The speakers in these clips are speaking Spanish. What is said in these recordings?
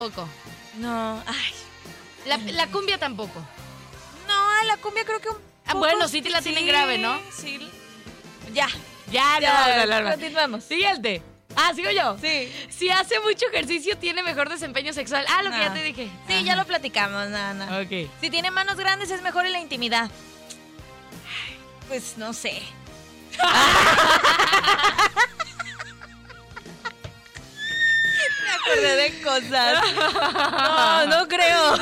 Poco. No, ay. La cumbia tampoco. No, la cumbia creo que un poco. Bueno, sí te la tienen grave, ¿no? Sí. Ya. Ya. Continuamos. Siguiente. ¿Sigo yo? Sí. Si hace mucho ejercicio, tiene mejor desempeño sexual. Lo que ya te dije. Sí, ya lo platicamos, no. Ok. Si tiene manos grandes, es mejor en la intimidad. Pues no sé. Me acordé de cosas. No creo.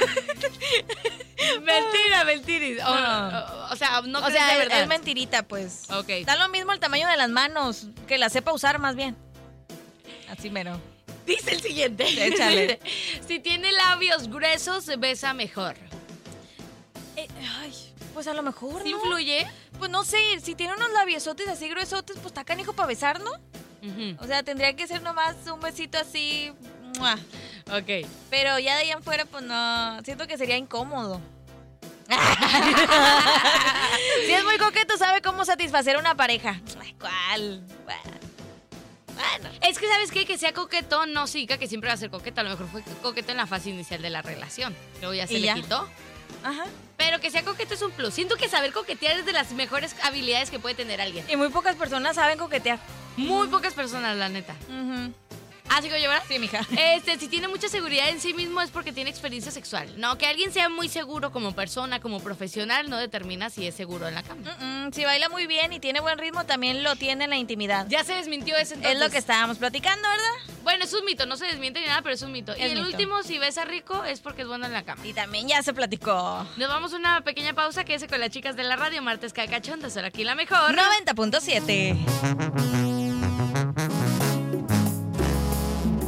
Mentira. O sea, no crees de verdad. Es mentirita, pues. Ok. Da lo mismo el tamaño de las manos, que la sepa usar más bien. Así mero. Dice el siguiente. Échale. Si tiene labios gruesos, besa mejor. Pues a lo mejor, ¿Sí ¿no? influye? Pues no sé, si tiene unos labiosotes así gruesotes, pues está canijo para besar, ¿no? Ujú. O sea, tendría que ser nomás un besito así. ¡Mua! Ok. Pero ya de ahí en fuera, pues no. Siento que sería incómodo. Si es muy coqueto, sabe cómo satisfacer a una pareja. Ay, ¿cuál? Bueno. Es que, ¿sabes qué? Que sea coqueto no significa que siempre va a ser coqueto. A lo mejor fue coqueto en la fase inicial de la relación. Luego ya se le quitó. Ajá. Pero que sea coqueto es un plus. Siento que saber coquetear es de las mejores habilidades que puede tener alguien. Y muy pocas personas saben coquetear. Muy pocas personas, la neta. ¿Sigo yo, verdad? Sí, mija. Si tiene mucha seguridad en sí mismo es porque tiene experiencia sexual. No, que alguien sea muy seguro como persona, como profesional, no determina si es seguro en la cama. Si baila muy bien y tiene buen ritmo, también lo tiene en la intimidad. Ya se desmintió ese entonces. Es lo que estábamos platicando, ¿verdad? Bueno, es un mito, no se desmiente ni nada, pero es un mito. Es y el mito. último, si besa rico, es porque es bueno en la cama. Y también ya se platicó. Nos vamos a una pequeña pausa, quédese con las chicas de la radio, martes cada cachonda, solo aquí la mejor. 90.7.